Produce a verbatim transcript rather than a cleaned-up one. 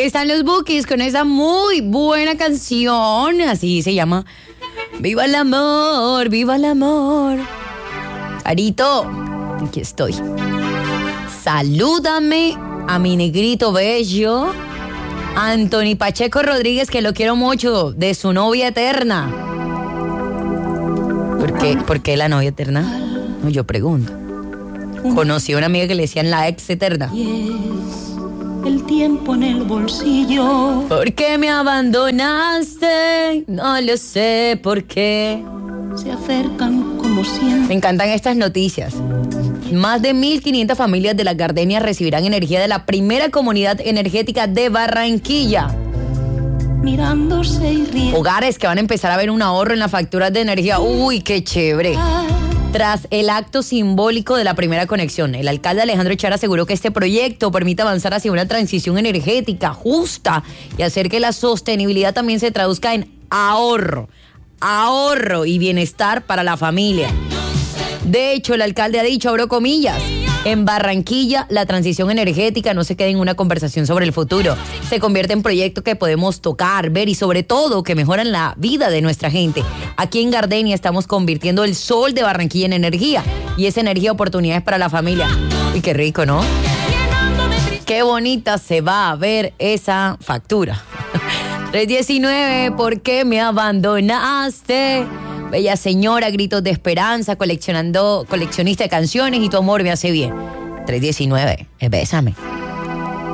Ahí están los Bukis con esa muy buena canción. Así se llama. ¡Viva el amor! ¡Viva el amor! Arito, aquí estoy. Salúdame a mi negrito bello, Anthony Pacheco Rodríguez, que lo quiero mucho, de su novia eterna. ¿Por qué? ¿Por qué la novia eterna? No, yo pregunto. Conocí a una amiga que le decían la ex eterna. El tiempo en el bolsillo. ¿Por qué me abandonaste? No lo sé por qué. Se acercan como siempre. Me encantan estas noticias. Más de mil quinientas familias de las Gardenias recibirán energía de la primera comunidad energética de Barranquilla. Mirándose y riendo. Hogares que van a empezar a ver un ahorro en las facturas de energía. Uy, qué chévere. Tras el acto simbólico de la primera conexión, el alcalde Alejandro Echar aseguró que este proyecto permite avanzar hacia una transición energética justa y hacer que la sostenibilidad también se traduzca en ahorro, ahorro y bienestar para la familia. De hecho, el alcalde ha dicho, abro comillas, en Barranquilla la transición energética no se queda en una conversación sobre el futuro, se convierte en proyecto que podemos tocar, ver y sobre todo que mejoran la vida de nuestra gente. Aquí en Gardenia estamos convirtiendo el sol de Barranquilla en energía y esa energía oportunidades para la familia. Y qué rico, ¿no? Qué bonita se va a ver esa factura. tres diecinueve, ¿por qué me abandonaste? Bella señora, gritos de esperanza, coleccionando, coleccionista de canciones y tu amor me hace bien. tres diecinueve, bésame.